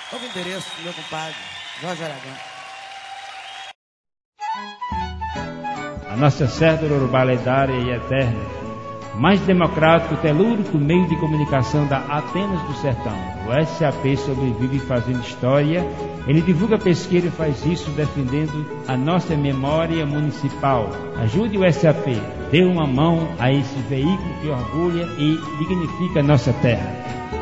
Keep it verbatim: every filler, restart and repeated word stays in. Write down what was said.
Qual o endereço do meu compadre, Jorge Aragão? A nossa cédula urubá lendária e eterna, mais democrático, telúrico meio de comunicação da Atenas do Sertão. O S A P sobrevive fazendo história. Ele divulga pesquisa e faz isso defendendo a nossa memória municipal. Ajude o S A P, dê uma mão a esse veículo que orgulha e dignifica a nossa terra.